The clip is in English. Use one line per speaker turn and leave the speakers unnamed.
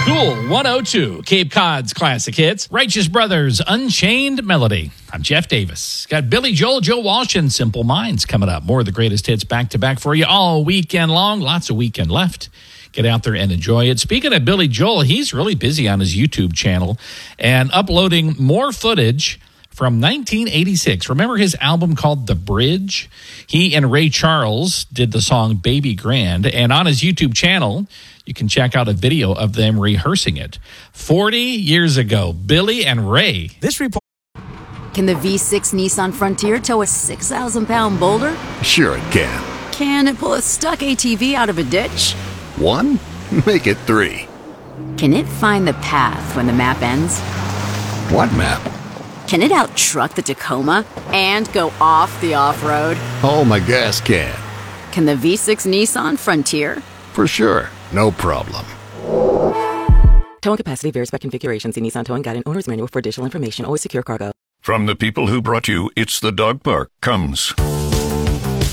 Cool 102, Cape Cod's classic hits. Righteous Brothers, Unchained Melody. I'm Jeff Davis. Got Billy Joel, Joe Walsh, and Simple Minds coming up. More of the greatest hits back to back for you all weekend long. Lots of weekend left. Get out there and enjoy it. Speaking of Billy Joel, he's really busy on his YouTube channel and uploading more footage from 1986. Remember his album called The Bridge? He and Ray Charles did the song Baby Grand, and on his YouTube channel, you can check out a video of them rehearsing it. 40 years ago, Billy and Ray.
This report.
Can the V6 Nissan Frontier tow a 6,000-pound boulder?
Sure it can.
Can it pull a stuck ATV out of a ditch?
1? Make it 3.
Can it find the path when the map ends?
What map?
Can it out-truck the Tacoma and go off the off-road?
Oh, my gas can.
Can the V6 Nissan Frontier?
For sure. No problem.
Towing capacity varies by configuration. See Nissan Towing Guide and Owner's Manual for additional information. Always secure cargo.
From the people who brought you It's the Dog Park comes